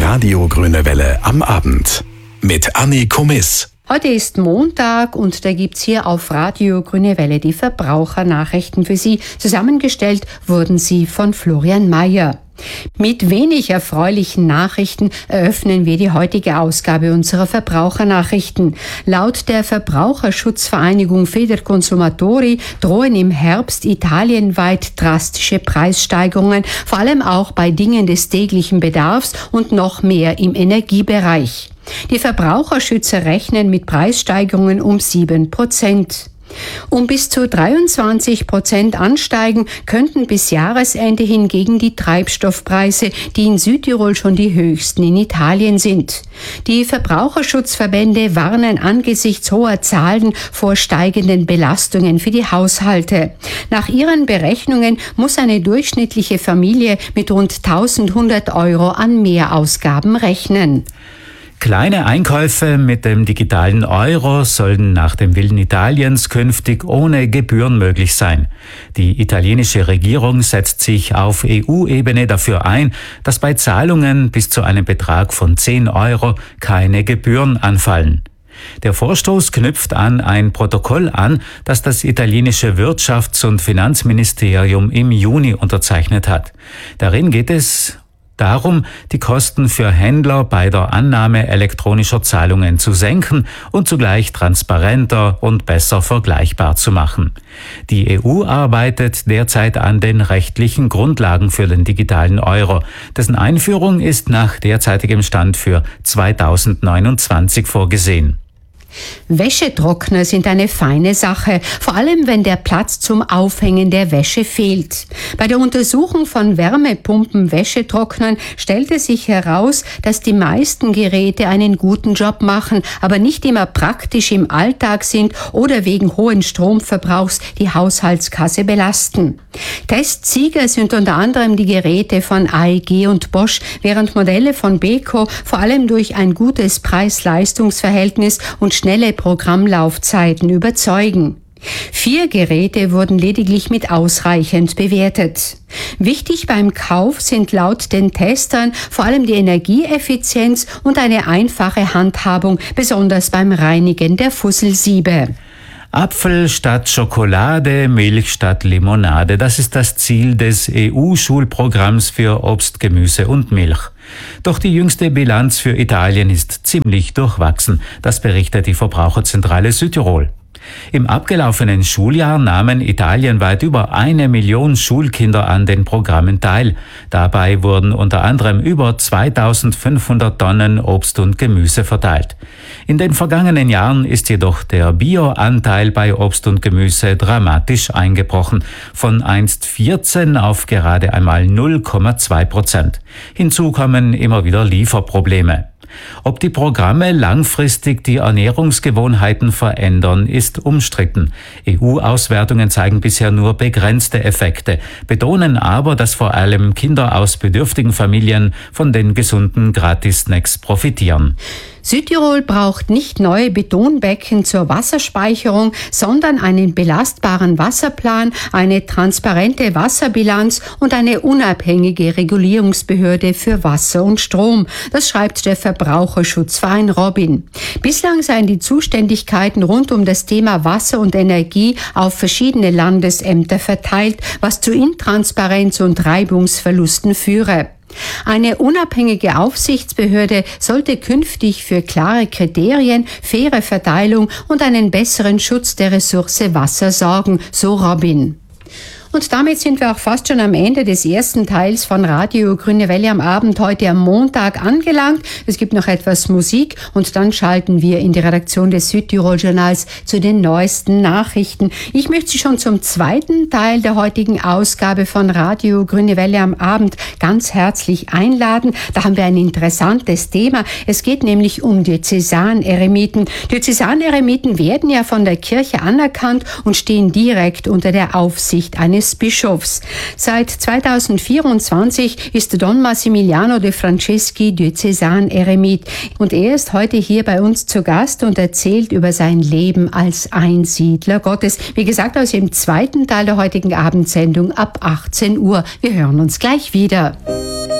Radio Grüne Welle am Abend mit Anni Komiss. Heute ist Montag und da gibt's hier auf Radio Grüne Welle die Verbrauchernachrichten für Sie. Zusammengestellt wurden sie von Florian Mayer. Mit wenig erfreulichen Nachrichten eröffnen wir die heutige Ausgabe unserer Verbrauchernachrichten. Laut der Verbraucherschutzvereinigung Federconsumatori drohen im Herbst italienweit drastische Preissteigerungen, vor allem auch bei Dingen des täglichen Bedarfs und noch mehr im Energiebereich. Die Verbraucherschützer rechnen mit Preissteigerungen um 7%. Um bis zu 23% ansteigen könnten bis Jahresende hingegen die Treibstoffpreise, die in Südtirol schon die höchsten in Italien sind. Die Verbraucherschutzverbände warnen angesichts hoher Zahlen vor steigenden Belastungen für die Haushalte. Nach ihren Berechnungen muss eine durchschnittliche Familie mit rund 1.100 € an Mehrausgaben rechnen. Kleine Einkäufe mit dem digitalen Euro sollen nach dem Willen Italiens künftig ohne Gebühren möglich sein. Die italienische Regierung setzt sich auf EU-Ebene dafür ein, dass bei Zahlungen bis zu einem Betrag von 10 € keine Gebühren anfallen. Der Vorstoß knüpft an ein Protokoll an, das das italienische Wirtschafts- und Finanzministerium im Juni unterzeichnet hat. Darin geht es darum, die Kosten für Händler bei der Annahme elektronischer Zahlungen zu senken und zugleich transparenter und besser vergleichbar zu machen. Die EU arbeitet derzeit an den rechtlichen Grundlagen für den digitalen Euro. Dessen Einführung ist nach derzeitigem Stand für 2029 vorgesehen. Wäschetrockner sind eine feine Sache, vor allem wenn der Platz zum Aufhängen der Wäsche fehlt. Bei der Untersuchung von Wärmepumpen-Wäschetrocknern stellte sich heraus, dass die meisten Geräte einen guten Job machen, aber nicht immer praktisch im Alltag sind oder wegen hohen Stromverbrauchs die Haushaltskasse belasten. Testsieger sind unter anderem die Geräte von AEG und Bosch, während Modelle von Beko vor allem durch ein gutes Preis-Leistungs-Verhältnis und schnelle Programmlaufzeiten überzeugen. 4 Geräte wurden lediglich mit ausreichend bewertet. Wichtig beim Kauf sind laut den Testern vor allem die Energieeffizienz und eine einfache Handhabung, besonders beim Reinigen der Fusselsiebe. Apfel statt Schokolade, Milch statt Limonade. Das ist das Ziel des EU-Schulprogramms für Obst, Gemüse und Milch. Doch die jüngste Bilanz für Italien ist ziemlich durchwachsen. Das berichtet die Verbraucherzentrale Südtirol. Im abgelaufenen Schuljahr nahmen italienweit über 1 Million Schulkinder an den Programmen teil. Dabei wurden unter anderem über 2.500 Tonnen Obst und Gemüse verteilt. In den vergangenen Jahren ist jedoch der Bio-Anteil bei Obst und Gemüse dramatisch eingebrochen, von einst 14 auf gerade einmal 0,2%. Hinzu kommen immer wieder Lieferprobleme. Ob die Programme langfristig die Ernährungsgewohnheiten verändern, ist umstritten. EU-Auswertungen zeigen bisher nur begrenzte Effekte, betonen aber, dass vor allem Kinder aus bedürftigen Familien von den gesunden Gratis-Snacks profitieren. Südtirol braucht nicht neue Betonbecken zur Wasserspeicherung, sondern einen belastbaren Wasserplan, eine transparente Wasserbilanz und eine unabhängige Regulierungsbehörde für Wasser und Strom. Das schreibt der Verbraucherschutzverein Robin. Bislang seien die Zuständigkeiten rund um das Thema Wasser und Energie auf verschiedene Landesämter verteilt, was zu Intransparenz und Reibungsverlusten führe. Eine unabhängige Aufsichtsbehörde sollte künftig für klare Kriterien, faire Verteilung und einen besseren Schutz der Ressource Wasser sorgen, so Robin. Und damit sind wir auch fast schon am Ende des ersten Teils von Radio Grüne Welle am Abend heute am Montag angelangt. Es gibt noch etwas Musik und dann schalten wir in die Redaktion des Südtirol-Journals zu den neuesten Nachrichten. Ich möchte Sie schon zum zweiten Teil der heutigen Ausgabe von Radio Grüne Welle am Abend ganz herzlich einladen. Da haben wir ein interessantes Thema. Es geht nämlich um Diözesaneremiten. Diözesaneremiten werden ja von der Kirche anerkannt und stehen direkt unter der Aufsicht eines Bischofs. Seit 2024 ist Don Massimiliano de Franceschi Diözesaneremit und er ist heute hier bei uns zu Gast und erzählt über sein Leben als Einsiedler Gottes. Wie gesagt, aus dem zweiten Teil der heutigen Abendsendung ab 18 Uhr. Wir hören uns gleich wieder.